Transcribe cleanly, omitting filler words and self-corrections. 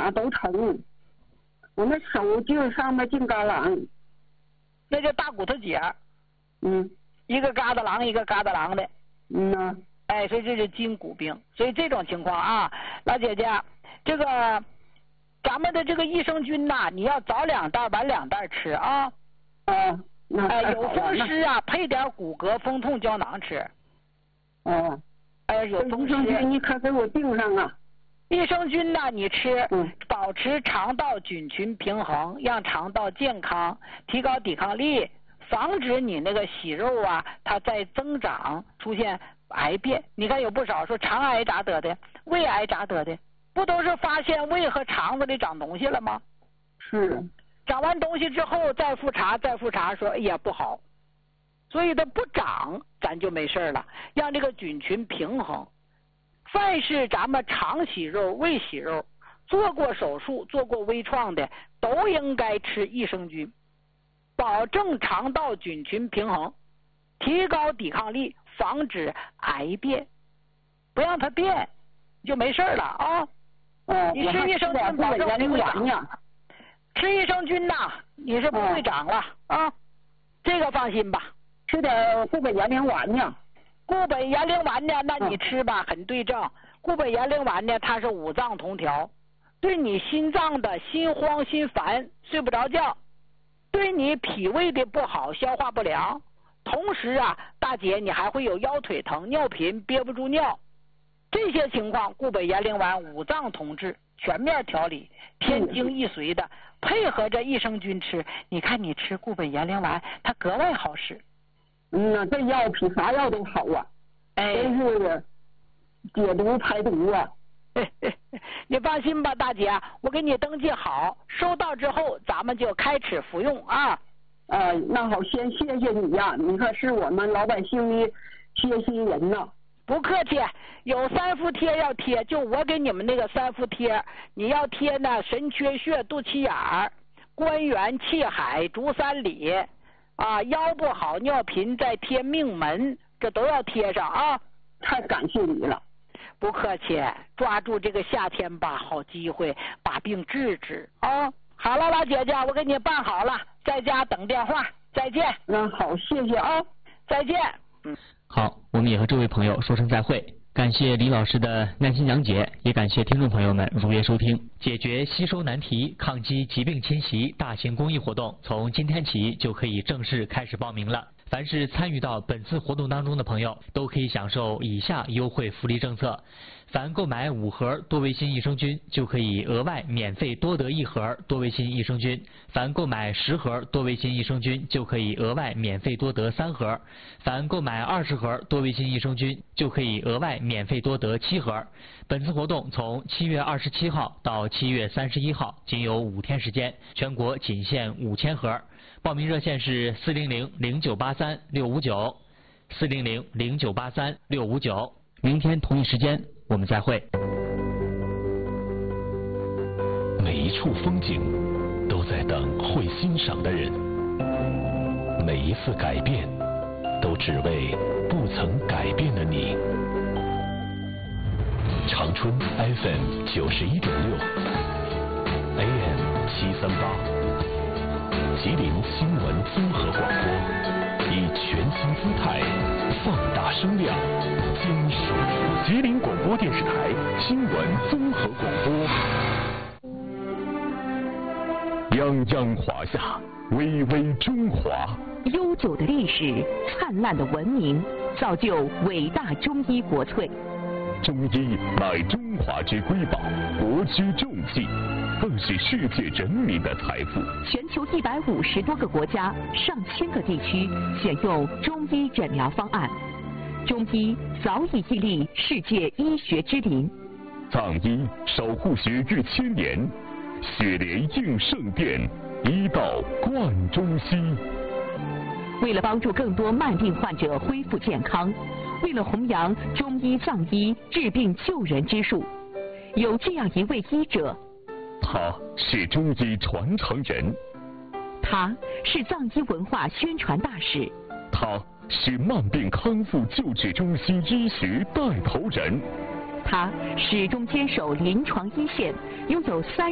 啥都疼，我那手劲上面净嘎啷， 那叫大骨头节。一个疙瘩啷一个疙瘩啷的。哎，所以这是筋骨病。所以这种情况啊，老姐姐，这个咱们的这个益生菌呐，你要早2袋晚2袋吃啊。有风湿啊，配点骨骼风痛胶囊吃。有风湿， 益生菌你可给我订上啊。 益生菌呢，你吃，保持肠道菌群平衡，让肠道健康，提高抵抗力，防止你那个息肉啊，它在增长出现癌变。你看有不少说肠癌咋得的，胃癌咋得的，不都是发现胃和肠子里长东西了吗？ 是。 长完东西之后再复查说哎呀不好，所以它不长咱就没事了，让这个菌群平衡。凡是咱们肠息肉、胃息肉，做过手术、做过微创的，都应该吃益生菌，保证肠道菌群平衡，提高抵抗力，防止癌变，不让它变，就没事了啊。你吃益生菌保证不会长。吃益生菌呐，你是不会长了啊，这个放心吧。 吃点固本延龄丸呢。 固本延龄丸呢，那你吃吧，很对症。固本延龄丸呢，它是5脏同调，对你心脏的心慌心烦、睡不着觉，对你脾胃的不好、消化不良，同时啊，大姐你还会有腰腿疼、尿频、憋不住尿，这些情况固本延龄丸5脏同治，全面调理，天经易随的，配合着益生菌吃，你看你吃固本延龄丸，它格外好使。 这药比啥药都好啊，真是解毒排毒啊。 你放心吧，大姐，我给你登记好，收到之后咱们就开始服用啊。 那好，先谢谢你呀，你可是我们老百姓的贴心人呐。 不客气，有3伏贴要贴，就我给你们那个3伏贴，你要贴呢神阙穴、肚脐眼、关元、气海、足三里啊，腰不好、尿频再贴命门，这都要贴上啊。 太感谢你了。 不客气，抓住这个夏天吧，好机会把病治治啊。好了，老姐姐，我给你办好了，在家等电话，再见。 好，谢谢啊， 再见。 好，我们也和这位朋友说声再会。感谢李老师的耐心讲解，也感谢听众朋友们如约收听。解决吸收难题、抗击疾病侵袭大型公益活动，从今天起就可以正式开始报名了。凡是参与到本次活动当中的朋友，都可以享受以下优惠福利政策：凡购买5盒多维新益生菌，就可以额外免费多得1盒多维新益生菌；凡购买10盒多维新益生菌，就可以额外免费多得3盒；凡购买20盒多维新益生菌，就可以额外免费多得7盒。本次活动从7月27号到7月31号，仅有5天时间，全国仅限5000盒。报名热线是400-0983-659，400-0983-659。明天同一时间我们再会。 每一处风景都在等会欣赏的人，每一次改变都只为不曾改变的你。长春 FM 91.6，AM 738。吉林新闻综合广播，以全新姿态放大声量，坚守吉林广播电视台新闻综合广播。泱泱华夏，巍巍中华。 悠久的历史，灿烂的文明，造就伟大中医国粹。 中医乃中华之瑰宝，国之重器，更是世界人民的财富。 全球150多个国家、上千个地区选用中医诊疗方案，中医早已屹立世界医学之林。 藏医守护学逾1000年，血莲应圣殿，医道贯中西。 为了帮助更多慢病患者恢复健康，为了弘扬中医藏医治病救人之术，有这样一位医者， 他是中医传承人， 他是藏医文化宣传大使， 他是慢病康复救治中心医学带头人， 他始终坚守临床一线，拥有